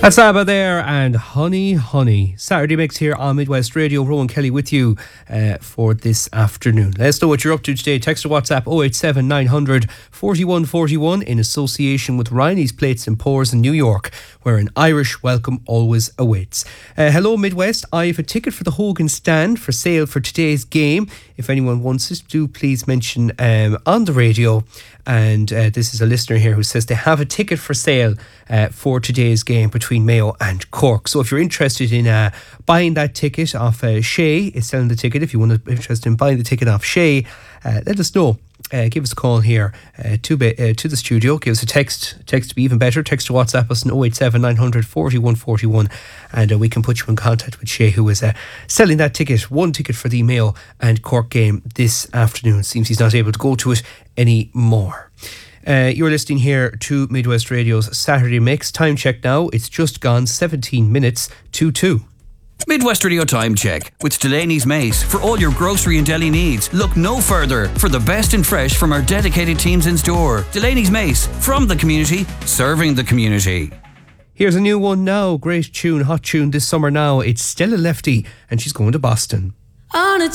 That's ABBA there and Honey Honey. Saturday Mix here on Midwest Radio. Rowan Kelly with you for this afternoon. Let us know what you're up to today. Text or WhatsApp 087 900 4141 in association with Riney's Plates and Pours in New York, where an Irish welcome always awaits. Hello Midwest, I have a ticket for the Hogan stand for sale for today's game. If anyone wants it, do please mention on the radio. And this is a listener here who says they have a ticket for sale for today's game between Mayo and Cork. So if you're interested in buying that ticket off Shay is selling the ticket. If you want to be interested in buying the ticket off Shay, let us know. Give us a call here to the studio. Give us a text to be even better. Text to WhatsApp us on 087 900 4141 and we can put you in contact with Shay, who is selling that ticket, one ticket for the Mayo and Cork game this afternoon. Seems he's not able to go to it anymore. You're listening here to Midwest Radio's Saturday Mix. Time check now. It's just gone 17 minutes to 2. Midwest Radio Time Check with Delaney's Mace. For all your grocery and deli needs, look no further for the best and fresh from our dedicated teams in store. Delaney's Mace, from the community, serving the community. Here's a new one now. Great tune, hot tune this summer now. It's Stella Lefty and she's going to Boston. On a